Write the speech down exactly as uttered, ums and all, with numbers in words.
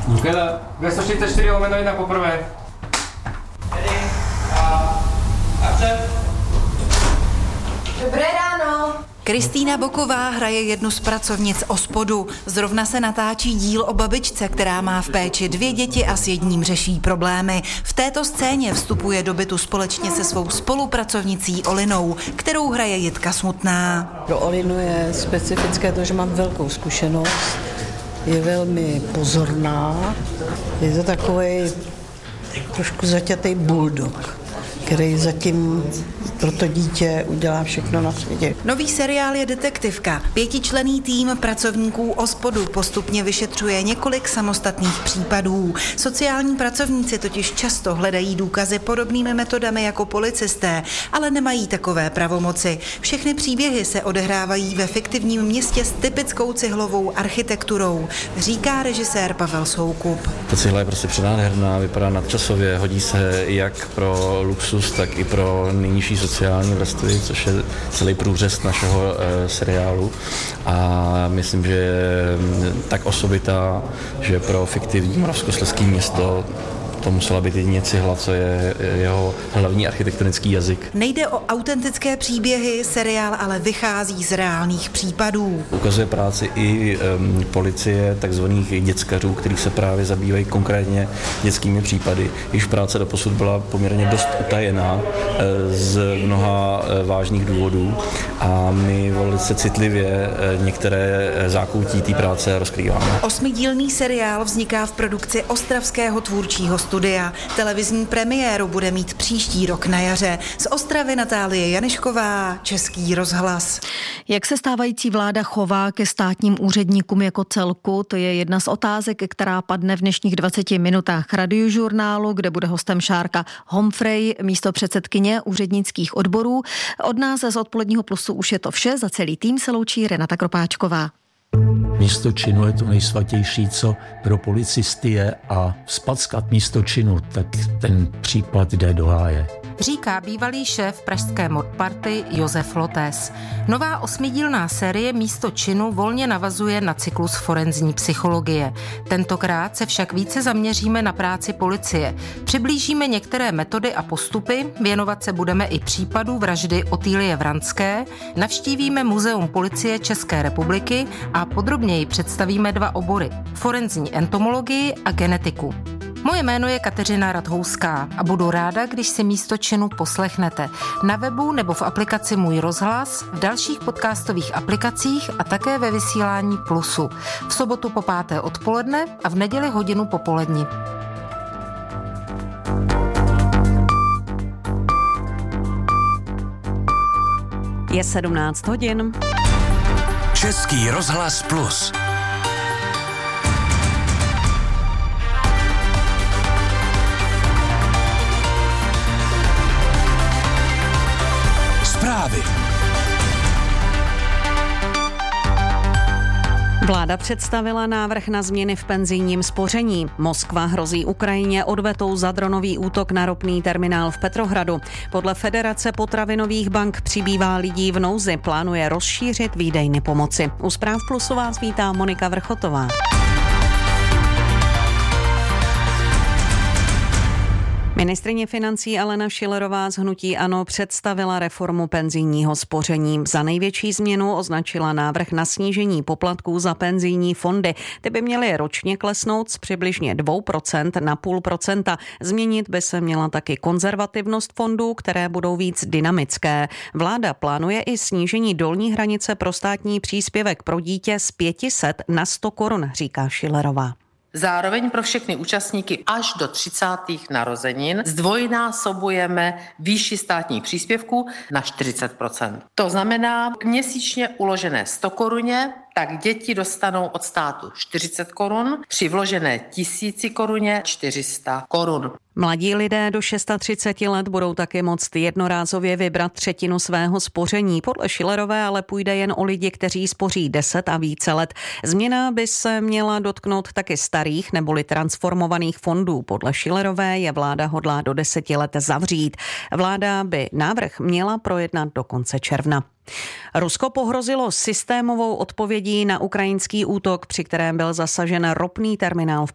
Děkujeme. dvě stě čtyřicet čtyři lomeno jedna poprvé. Ready? A akce. Dobré ráno. Kristýna Boková hraje jednu z pracovnic OSPODu. Zrovna se natáčí díl o babičce, která má v péči dvě děti a s jedním řeší problémy. V této scéně vstupuje do bytu společně se svou spolupracovnicí Olinou, kterou hraje Jitka Smutná. Pro Olinu je specifické to, že mám velkou zkušenost. Je velmi pozorná. Je to takový trošku zaťatý bulldog, který zatím pro to dítě udělá všechno na světě. Nový seriál je Detektivka. Pětičlenný tým pracovníků OSPODu postupně vyšetřuje několik samostatných případů. Sociální pracovníci totiž často hledají důkazy podobnými metodami jako policisté, ale nemají takové pravomoci. Všechny příběhy se odehrávají ve fiktivním městě s typickou cihlovou architekturou, říká režisér Pavel Soukup. Ta cihla je prostě přenádherná, vypadá nadčasově, hodí se jak pro luxus, tak i pro nejnižší sociální vrstvy, což je celý průřez našeho e, seriálu. A myslím, že je tak osobitá, že pro fiktivní moravskoslezské město to musela být jedině cihla, co je jeho hlavní architektonický jazyk. Nejde o autentické příběhy, seriál ale vychází z reálných případů. Ukazuje práci i um, policie, takzvaných děckařů, kteří se právě zabývají konkrétně dětskými případy. Již práce doposud byla poměrně dost utajená uh, z mnoha uh, vážných důvodů a my velice citlivě uh, některé zákoutí té práce rozkrýváme. Osmidílný seriál vzniká v produkci Ostravského tvůrčího studia. Televizní premiéru bude mít příští rok na jaře. Z Ostravy Natálie Janišková, Český rozhlas. Jak se stávající vláda chová ke státním úředníkům jako celku, to je jedna z otázek, která padne v dnešních dvaceti minutách Radiožurnálu, kde bude hostem Šárka Homfrej, místopředsedkyně úřednických odborů. Od nás z Odpoledního plusu už je to vše. Za celý tým se loučí Renata Kropáčková. Místo činu je to nejsvatější, co pro policisty je, a vzpackat místo činu, tak ten případ jde do háje. Říká bývalý šéf pražské modparty Josef Lotés. Nová osmidílná série Místo činu volně navazuje na cyklus forenzní psychologie. Tentokrát se však více zaměříme na práci policie. Přiblížíme některé metody a postupy, věnovat se budeme i případu vraždy Otýlie Vranské, navštívíme Muzeum policie České republiky a podrobněji představíme dva obory – forenzní entomologii a genetiku. Moje jméno je Kateřina Radhouská a budu ráda, když si Místo činu poslechnete na webu nebo v aplikaci Můj rozhlas, v dalších podcastových aplikacích a také ve vysílání Plusu. V sobotu po páté odpoledne a v neděli hodinu popolední. Je sedmnáct hodin. Český rozhlas Plus. Zprávy. Vláda představila návrh na změny v penzijním spoření. Moskva hrozí Ukrajině odvetou za dronový útok na ropný terminál v Petrohradu. Podle Federace potravinových bank přibývá lidí v nouzi. Plánuje rozšířit výdejny pomoci. U Zpráv Plusu vás vítá Monika Vrchotová. Ministryně financí Alena Schillerová z hnutí ANO představila reformu penzijního spoření. Za největší změnu označila návrh na snížení poplatků za penzijní fondy. Ty by měly ročně klesnout z přibližně dvě procenta na půl procenta. Změnit by se měla taky konzervativnost fondů, které budou víc dynamické. Vláda plánuje i snížení dolní hranice pro státní příspěvek pro dítě z pět set na sto korun, říká Schillerová. Zároveň pro všechny účastníky až do třicátých narozenin zdvojnásobujeme výši státních příspěvků na čtyřicet procent. To znamená měsíčně uložené sto koruně, tak děti dostanou od státu čtyřicet korun, při vložené tisíci koruně čtyři sta korun. Mladí lidé do třicet šest let budou také moct jednorázově vybrat třetinu svého spoření. Podle Schillerové ale půjde jen o lidi, kteří spoří deset a více let. Změna by se měla dotknout taky starých neboli transformovaných fondů. Podle Schillerové je vláda hodlá do deseti let zavřít. Vláda by návrh měla projednat do konce června. Rusko pohrozilo systémovou odpovědí na ukrajinský útok, při kterém byl zasažen ropný terminál v